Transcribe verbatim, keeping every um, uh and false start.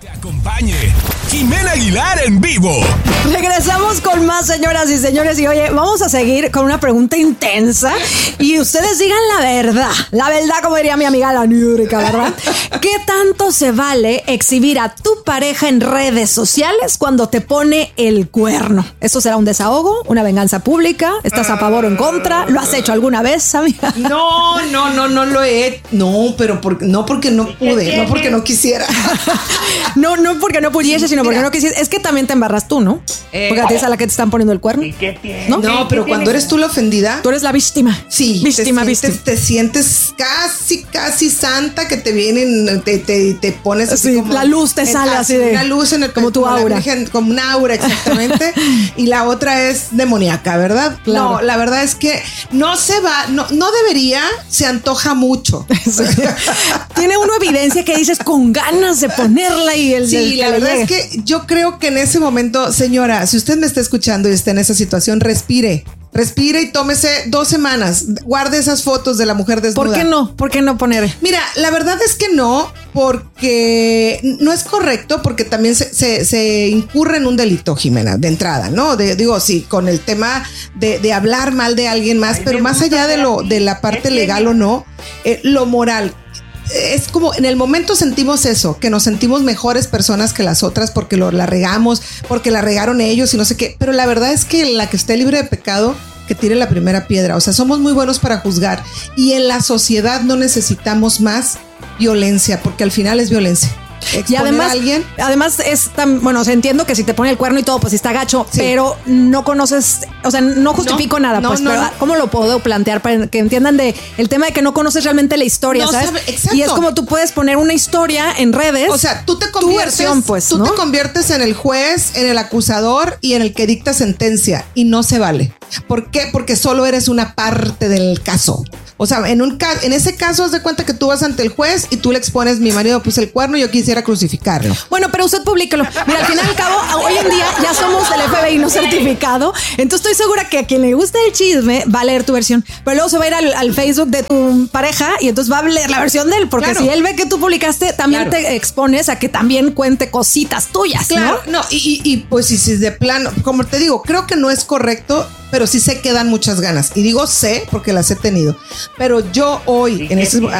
Te acompañe Jimena Aguilar en vivo. Regresamos con más, señoras y señores. Y oye, vamos a seguir con una pregunta intensa. Y ustedes digan la verdad. La verdad, como diría mi amiga la Niurka, ¿verdad? ¿Qué tanto se vale exhibir a tu pareja en redes sociales cuando te pone el cuerno? ¿Esto será un desahogo? ¿Una venganza pública? ¿Estás a favor o en contra? ¿Lo has hecho alguna vez, amiga? No, no, no, no lo he. No, pero por, no porque no pude, no porque no quisiera. No, no porque no pudiese, sino porque no quisieras. Es que también te embarras tú, ¿no? Eh, porque a ti es a la que te están poniendo el cuerno. ¿Y qué tiene? ¿No? No, pero cuando eres tú la ofendida, Tú eres la víctima. sí, Víctima, te, víctima. sientes, te sientes casi, casi santa, que te vienen, te, te, te pones así Sí, como la luz te en- sale así de- una luz en el como tu la aura. Virgen, como una aura, exactamente. Y la otra es demoníaca, ¿verdad? Claro. No, la verdad es que no se va, no, no debería, se antoja mucho. Sí. Tiene una evidencia que dices con ganas de ponerla y el Sí, el la que le verdad llegue. es que yo creo que en ese momento, señora, si usted me está escuchando y está en esa situación, respire. Respire y tómese dos semanas. Guarde esas fotos de la mujer desnuda. ¿Por qué no? ¿Por qué no poner? Mira, la verdad es que no, porque no es correcto, porque también se, se, se incurre en un delito, Jimena, de entrada, ¿no? De, digo, sí, con el tema de, de hablar mal de alguien más, Ay, pero me más gusta allá de lo así. de la parte Es que- legal o no, eh, lo moral. Es como en el momento sentimos eso, que nos sentimos mejores personas que las otras porque lo, la regamos, porque la regaron ellos y no sé qué. Pero la verdad es que la que esté libre de pecado, que tire la primera piedra. O sea, somos muy buenos para juzgar y en la sociedad no necesitamos más violencia, porque al final es violencia. Y Exponer además, a alguien. además es tan, bueno, o sea, entiendo que si te pone el cuerno y todo, pues está gacho, Sí. pero no conoces, o sea, no justifico No, nada, no, pues, no, pero no. ¿cómo lo puedo plantear para que entiendan de el tema de que no conoces realmente la historia, No ¿sabes? sabe- exacto. Y es como tú puedes poner una historia en redes. O sea, tú te tu conviertes, versión, pues, tú ¿no? te conviertes en el juez, en el acusador y en el que dicta sentencia y no se vale. ¿Por qué? Porque solo eres una parte del caso. O sea, en un ca- en ese caso haz de cuenta que tú vas ante el juez y tú le expones, mi marido puso el cuerno y yo quisiera crucificarlo. Bueno, pero usted publíquelo. Mira, al final y al cabo, hoy en día ya somos el F B I no certificado. Entonces estoy segura que a quien le guste el chisme va a leer tu versión. Pero luego se va a ir al, al Facebook de tu pareja y entonces va a leer la versión de él. Porque Claro. si él ve que tú publicaste, también Claro. te expones a que también cuente cositas tuyas, Claro, ¿no? no, y, y, y, pues si, si de plano, como te digo, creo que no es correcto, pero sí sé que dan muchas ganas. Y digo sé porque las he tenido. Pero yo hoy, ¿Y en qué este, tiene?